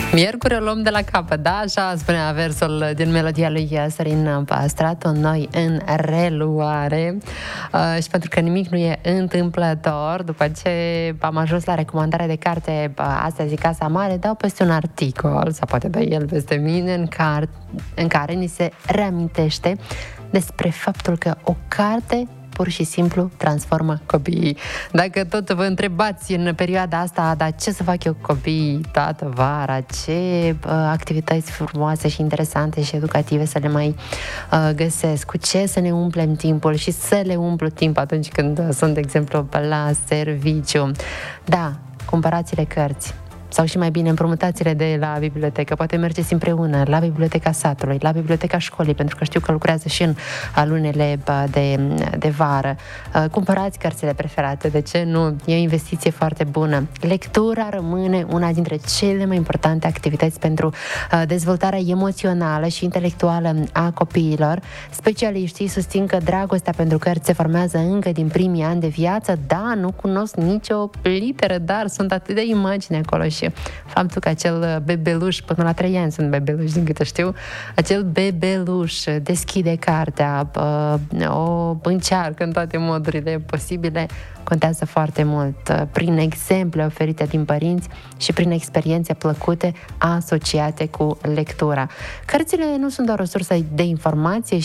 Miercuri o luăm de la capăt, da? Așa spunea versul din melodia lui Sorin Pastratu, noi în reluare. Și pentru că nimic nu e întâmplător, după ce am ajuns la recomandarea de carte astăzi, Casa Mare, dau peste un articol, sau poate da el peste mine, în care ni se reamintește despre faptul că o carte pur și simplu transformă copiii. Dacă tot vă întrebați în perioada asta, dar ce să fac eu cu copiii toată vara, ce activități frumoase și interesante și educative să le mai găsesc, cu ce să ne umplem timpul și să le umplu timp atunci când sunt, de exemplu, la serviciu. Da, cumpărați-le cărți. Sau și mai bine împrumutați-le de la bibliotecă. Poate mergeți împreună la biblioteca satului, la biblioteca școlii, pentru că știu că lucrează și în lunele de vară. Cumpărați cărțile preferate, de ce nu? E o investiție foarte bună. Lectura rămâne una dintre cele mai importante activități pentru dezvoltarea emoțională și intelectuală a copiilor. Specialiștii susțin că dragostea pentru cărți se formează încă din primii ani de viață. Da, nu cunosc nicio literă, dar sunt atât de imagini acolo și faptul că acel bebeluș, până la 3 ani sunt bebeluși, din câte știu, acel bebeluș deschide cartea, o încearcă în toate modurile posibile, contează foarte mult, prin exemple oferite din părinți și prin experiențe plăcute asociate cu lectura. Cărțile nu sunt doar o sursă de informație,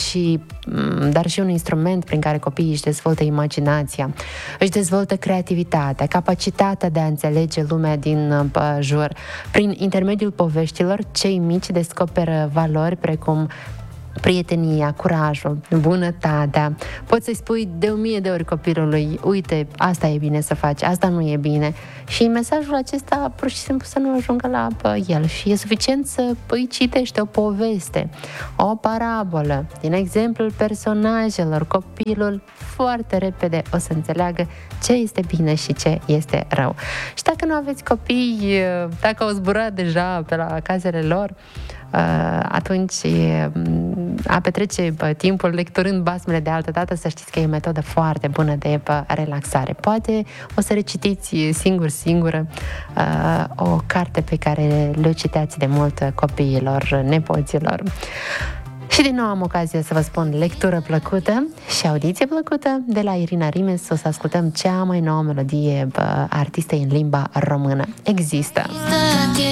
dar și un instrument prin care copiii își dezvoltă imaginația, își dezvoltă creativitatea, capacitatea de a înțelege lumea din jur. Prin intermediul poveștilor, cei mici descoperă valori precum prietenia, curajul, bunătatea. Poți să-i spui de 1000 de ori copilului: uite, asta e bine să faci, asta nu e bine. Și mesajul acesta pur și simplu să nu ajungă la el. Și e suficient să îi citești o poveste, o parabolă, din exemplul personajelor. Copilul foarte repede o să înțeleagă ce este bine și ce este rău. Și dacă nu aveți copii, dacă au zburat deja pe la casele lor, atunci a petrece timpul lecturând basmele de altă dată, să știți că e o metodă foarte bună de relaxare. Poate o să recitiți singură o carte pe care le citeați de mult copiilor, nepoților. Și din nou am ocazia să vă spun lectură plăcută și audiție plăcută de la Irina Rimes. O să ascultăm cea mai nouă melodie artistei în limba română. Există!